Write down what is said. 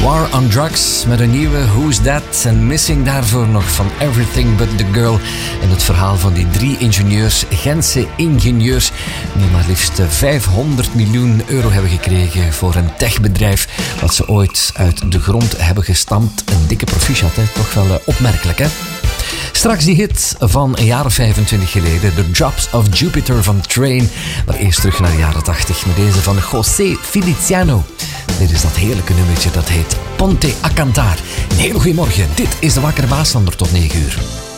War on Drugs met een nieuwe Who's That? En missing daarvoor nog van Everything But The Girl. En het verhaal van die 3 ingenieurs, Gentse ingenieurs, die maar liefst 500 miljoen euro hebben gekregen voor een techbedrijf wat ze ooit uit de grond hebben gestampt. Een dikke proficiat, hè? Toch wel opmerkelijk, hè? Straks die hit van een jaar of 25 geleden, The Drops of Jupiter van Train. Maar eerst terug naar de jaren 80 met deze van José Feliciano. Dit is dat heerlijke nummertje, dat heet Ponte a Cantar. Een hele goede morgen, dit is de Wakkere Waasstander tot 9 uur.